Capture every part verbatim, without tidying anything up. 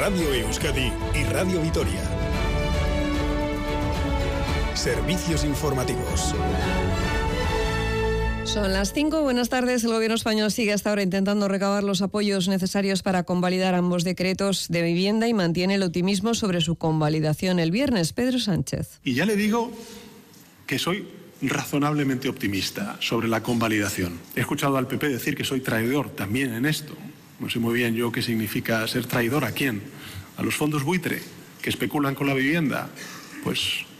Radio Euskadi y Radio Vitoria. Servicios informativos. Son las cinco. Buenas tardes. El gobierno español sigue hasta ahora intentando recabar los apoyos necesarios para convalidar ambos decretos de vivienda y mantiene el optimismo sobre su convalidación el viernes. Pedro Sánchez. Y ya le digo que soy razonablemente optimista sobre la convalidación. He escuchado al P P decir que soy traidor también en esto. No sé muy bien yo qué significa ser traidor. ¿A quién? ¿A los fondos buitre que especulan con la vivienda? Pues,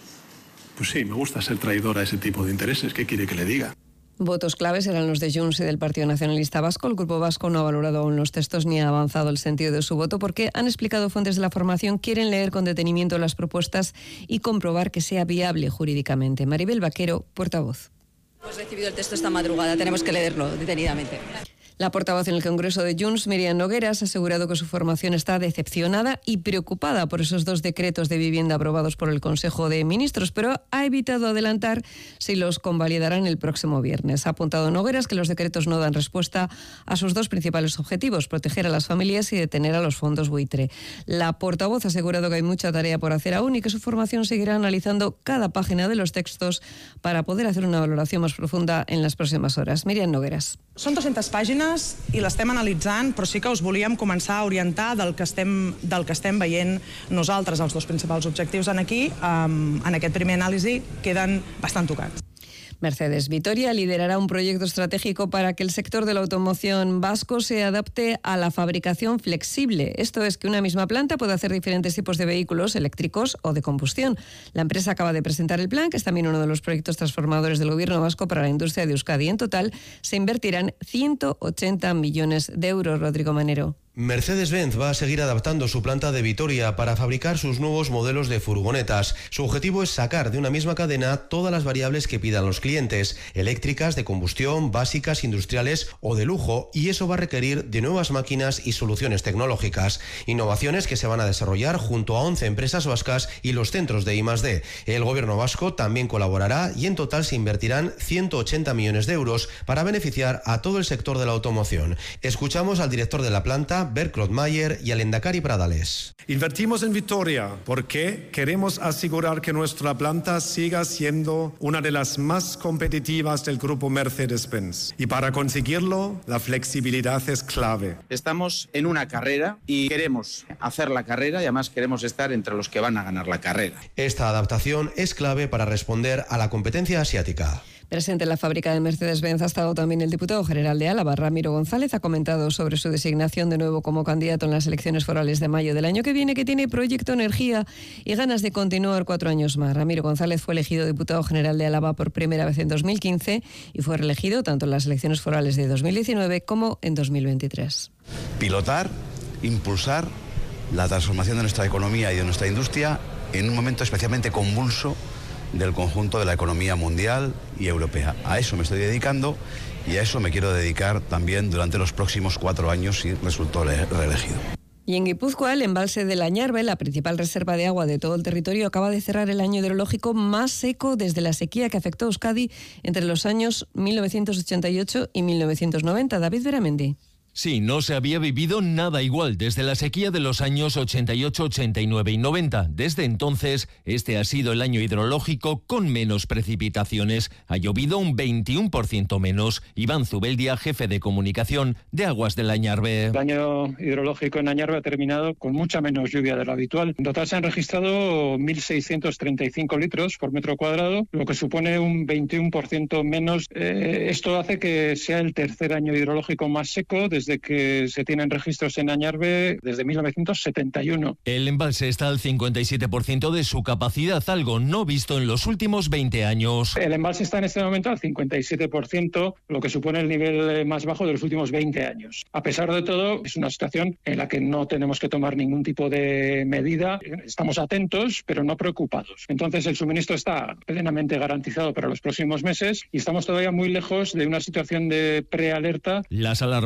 pues sí, me gusta ser traidor a ese tipo de intereses. ¿Qué quiere que le diga? Votos claves eran los de Junts y del Partido Nacionalista Vasco. El Grupo Vasco no ha valorado aún los textos ni ha avanzado el sentido de su voto porque, han explicado fuentes de la formación, quieren leer con detenimiento las propuestas y comprobar que sea viable jurídicamente. Maribel Vaquero, portavoz. Hemos recibido el texto esta madrugada, tenemos que leerlo detenidamente. La portavoz en el Congreso de Junts, Míriam Nogueras, ha asegurado que su formación está decepcionada y preocupada por esos dos decretos de vivienda aprobados por el Consejo de Ministros, pero ha evitado adelantar si los convalidarán el próximo viernes. Ha apuntado Nogueras que los decretos no dan respuesta a sus dos principales objetivos, proteger a las familias y detener a los fondos buitre. La portavoz ha asegurado que hay mucha tarea por hacer aún y que su formación seguirá analizando cada página de los textos para poder hacer una valoración más profunda en las próximas horas. Míriam Nogueras. Són dues-centes pàgines i l'estem analitzant, però sí que us volíem començar a orientar del que estem, del que estem veient nosaltres. Els dos principals objectius en aquí, um, en aquest primer anàlisi, queden bastant tocats. Mercedes Vitoria liderará un proyecto estratégico para que el sector de la automoción vasco se adapte a la fabricación flexible. Esto es, que una misma planta puede hacer diferentes tipos de vehículos eléctricos o de combustión. La empresa acaba de presentar el plan, que es también uno de los proyectos transformadores del gobierno vasco para la industria de Euskadi. En total se invertirán ciento ochenta millones de euros. Rodrigo Manero. Mercedes-Benz va a seguir adaptando su planta de Vitoria para fabricar sus nuevos modelos de furgonetas. Su objetivo es sacar de una misma cadena todas las variables que pidan los clientes, eléctricas, de combustión, básicas, industriales o de lujo, y eso va a requerir de nuevas máquinas y soluciones tecnológicas. Innovaciones que se van a desarrollar junto a once empresas vascas y los centros de I más D. El gobierno vasco también colaborará y en total se invertirán ciento ochenta millones de euros para beneficiar a todo el sector de la automoción. Escuchamos al director de la planta, Bert Klotmayer, y al Endacari Pradales. Invertimos en Vitoria porque queremos asegurar que nuestra planta siga siendo una de las más competitivas del grupo Mercedes-Benz. Y para conseguirlo, la flexibilidad es clave. Estamos en una carrera y queremos hacer la carrera y además queremos estar entre los que van a ganar la carrera. Esta adaptación es clave para responder a la competencia asiática. Presente en la fábrica de Mercedes-Benz ha estado también el diputado general de Álava, Ramiro González. Ha comentado sobre su designación de nuevo como candidato en las elecciones forales de mayo del año que viene, que tiene proyecto, energía y ganas de continuar cuatro años más. Ramiro González fue elegido diputado general de Álava por primera vez en dos mil quince y fue reelegido tanto en las elecciones forales de dos mil diecinueve como en dos mil veintitrés. Pilotar, impulsar la transformación de nuestra economía y de nuestra industria en un momento especialmente convulso del conjunto de la economía mundial y europea. A eso me estoy dedicando y a eso me quiero dedicar también durante los próximos cuatro años si resulto reelegido. Y en Guipúzcoa, el embalse de la Añarbe, la principal reserva de agua de todo el territorio, acaba de cerrar el año hidrológico más seco desde la sequía que afectó a Euskadi entre los años mil novecientos ochenta y ocho y mil novecientos noventa. David Beramendi. Sí, no se había vivido nada igual desde la sequía de los años ochenta y ocho, ochenta y nueve y noventa. Desde entonces, este ha sido el año hidrológico con menos precipitaciones. Ha llovido un veintiuno por ciento menos. Iván Zubeldia, jefe de comunicación de Aguas del Añarbe. El año hidrológico en Añarbe ha terminado con mucha menos lluvia de lo habitual. En total se han registrado mil seiscientos treinta y cinco litros por metro cuadrado, lo que supone un veintiuno por ciento menos. Eh, esto hace que sea el tercer año hidrológico más seco desde desde que se tienen registros en Añarbe desde mil novecientos setenta y uno. El embalse está al cincuenta y siete por ciento de su capacidad, algo no visto en los últimos veinte años. El embalse está en este momento al cincuenta y siete por ciento, lo que supone el nivel más bajo de los últimos veinte años. A pesar de todo, es una situación en la que no tenemos que tomar ningún tipo de medida. Estamos atentos, pero no preocupados. Entonces, el suministro está plenamente garantizado para los próximos meses y estamos todavía muy lejos de una situación de prealerta. Las alarmas se encenden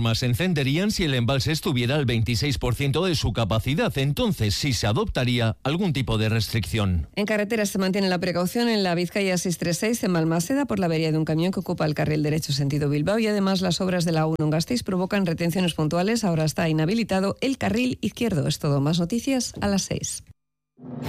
atenderían si el embalse estuviera al veintiséis por ciento de su capacidad. Entonces sí se adoptaría algún tipo de restricción. En carreteras se mantiene la precaución en la Vizcaya seiscientos treinta y seis en Balmaseda por la avería de un camión que ocupa el carril derecho sentido Bilbao, y además las obras de la A uno en Gasteiz provocan retenciones puntuales. Ahora está inhabilitado el carril izquierdo. Es todo. Más noticias a las seis.